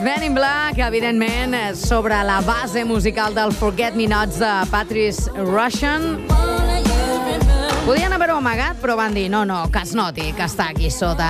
Men in Black, evidentment, sobre la base musical del Forget Me Nots de Patrice Rushen. Podien haver-ho amagat, però van dir, no, que es noti que està aquí sota,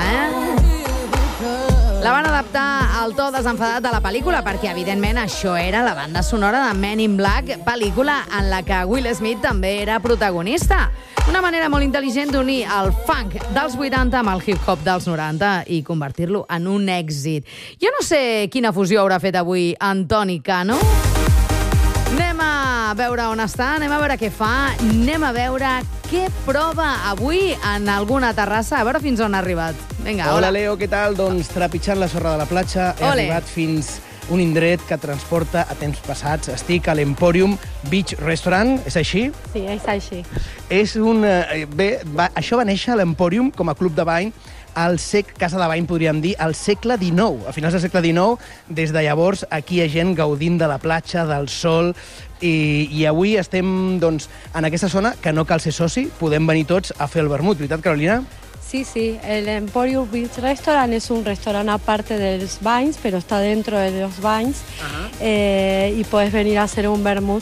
La van adaptar al to desenfadat de la pel·lícula perquè, evidentment, això era la banda sonora de Men in Black, pel·lícula en la que Will Smith també era protagonista. Una manera molt intel·ligent d'unir el funk dels 80 amb el hip-hop dels 90 i convertir-lo en un èxit. Jo no sé quina fusió haurà fet avui Antoni Cano. Anem a veure on està, anem a veure què fa, anem a veure què prova avui en alguna terrassa, a veure fins on ha arribat. Vinga, hola, Leo, què tal? Doncs trepitjant la sorra de la platja, he arribat fins un indret que transporta a temps passats. Estic a l'Emporium Beach Restaurant, és així? Sí, és així. És un... això va néixer a l'Emporium com a club de bany casa de bany, podríem dir, al segle XIX. A finals del segle XIX, des de llavors, aquí hi ha gent gaudint de la platja, del sol, i avui estem doncs, en aquesta zona que no cal ser soci, podem venir tots a fer el vermut. Veritat, Carolina? Sí, el Emporium Beach Restaurant es un restaurante aparte de los baños, pero está dentro de los baños, y puedes venir a hacer un vermut.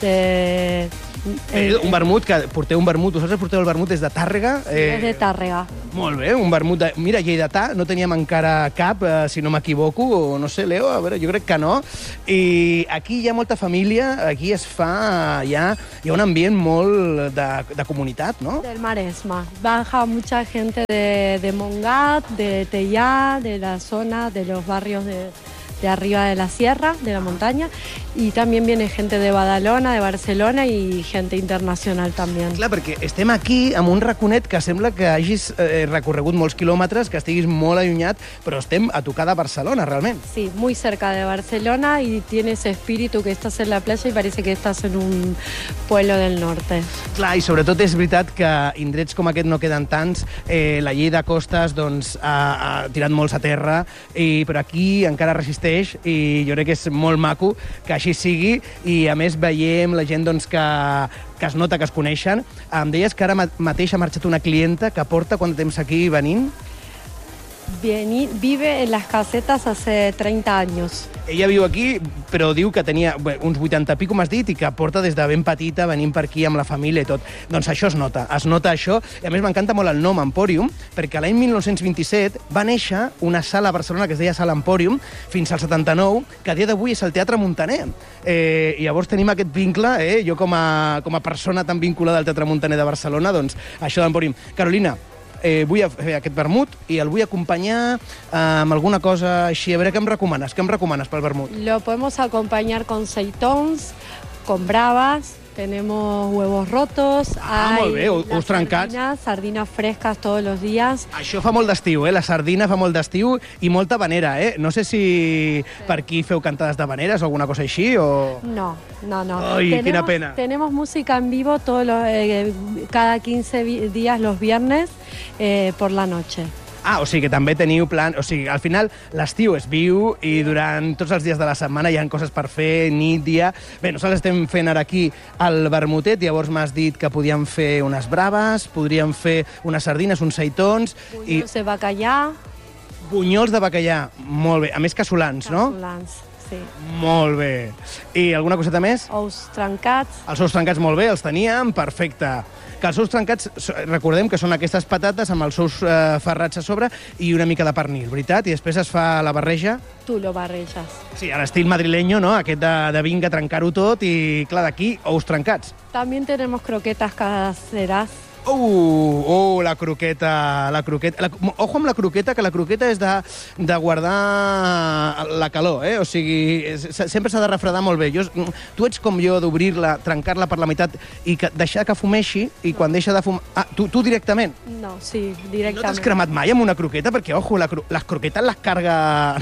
Un vermut, que porteu un vermut, vosaltres porteu el vermut des de Tàrrega? És de Tàrrega. Molt bé, un vermut de... Mira, lleidatà, no teníem encara cap, si no m'equivoco, o no sé, Leo, a veure, jo crec que no. I aquí hi ha molta família, aquí es fa... Hi ha un ambient molt de comunitat, no? Del Maresma. Baja mucha gente de Montgat, de Teià, de la zona, de los barrios de arriba de la sierra, de la montaña, y también viene gente de Badalona, de Barcelona y gente internacional també. Clar, perquè estem aquí amb un raconet que sembla que hagis recorregut molts quilòmetres, que estiguis molt allunyat, però estem a tocar de Barcelona, realment. Sí, muy cerca de Barcelona y tiene ese espíritu que estás en la playa y parece que estás en un pueblo del norte. Clar, i sobretot és veritat que indrets com aquest no queden tants. La llei de costes doncs, ha tirat molts a terra, però aquí encara resisteix i jo crec que és molt maco que així sigui i a més veiem la gent doncs, que es nota que es coneixen. Em deies que ara mateix ha marxat una clienta que porta quant temps aquí venint? Vive en las casetas hace 30 años. Ella viu aquí, però diu que tenia uns 80 i pico, m'has dit, i que porta des de ben petita venint per aquí amb la família i tot. Doncs això es nota això. I a més m'encanta molt el nom Emporium, perquè l'any 1927 va néixer una sala a Barcelona que es deia Sala Emporium, fins al 79, que a dia d'avui és el Teatre Muntaner. I llavors tenim aquest vincle, jo com a persona tan vinculada al Teatre Muntaner de Barcelona, doncs això d'Emporium. Carolina, vull fer aquest vermut i el vull acompanyar amb alguna cosa així. A veure, què em recomanes? Què em recomanes pel vermut? Lo podemos acompañar con seitons, con bravas, tenemos huevos rotos, molt bé, ous trencats. Sardinas frescas todos los días. Això fa molt d'estiu, la sardina fa molt d'estiu i molta vanera, No sé si per aquí feu cantades de vaneres o alguna cosa així, o... No. Ai, quina pena. Tenemos música en vivo cada 15 días los viernes por la noche. O sigui que també teniu plan... O sigui, al final l'estiu és viu i durant tots els dies de la setmana hi ha coses per fer, nit, dia... Bé, nosaltres estem fent ara aquí el vermutet, llavors m'has dit que podíem fer unes braves, podríem fer unes sardines, uns seitons... Bunyols de bacallà. Bunyols de bacallà, molt bé. A més, casolans, no? Casolans, sí. Molt bé. I alguna coseta més? Ous trencats. Els ous trencats molt bé, els teníem, perfecte. Que els ous trencats, recordem que són aquestes patates amb els ous ferrats a sobre i una mica de pernil, veritat? I després es fa la barreja? Tu lo barreges. Sí, a l'estil madrileño, no? Aquest de vinga, trencar-ho tot i, clar, d'aquí, ous trencats. También tenemos croquetas caseras. La croqueta. Ojo amb la croqueta, que la croqueta és de guardar la calor, O sigui, sempre s'ha de refredar molt bé. Tu ets com jo d'obrir-la, trencar-la per la meitat i deixar que fumeixi, i quan deixa de fumar... Tu directament? No, sí, directament. No t'has cremat mai amb una croqueta? Perquè, ojo, les croquetes les carga...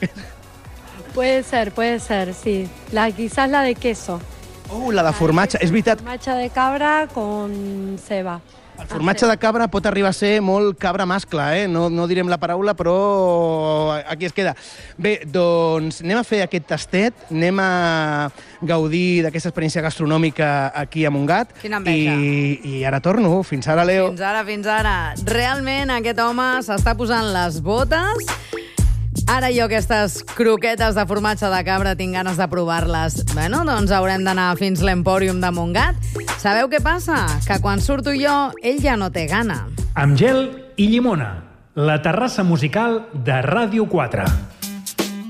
Puede ser, sí. Quizás la de queso. La de formatge, és veritat. Formatge de cabra con ceba. El formatge de cabra pot arribar a ser molt cabra mascle, No direm la paraula, però aquí es queda. Bé, doncs anem a fer aquest tastet, anem a gaudir d'aquesta experiència gastronòmica aquí a Montgat. Quina enveja. I ara torno. Fins ara, Leo. Fins ara. Realment aquest home s'està posant les botes. Ara jo aquestes croquetes de formatge de cabra tinc ganes de provar-les. Bueno, doncs haurem d'anar fins l'Empòrium de Montgat. Sabeu què passa? Que quan surto jo, ell ja no té gana. Amb gel i llimona, la terrassa musical de Ràdio 4.